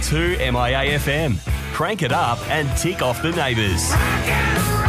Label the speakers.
Speaker 1: 102 MIA FM. Crank it up and tick off the neighbours.
Speaker 2: Rock and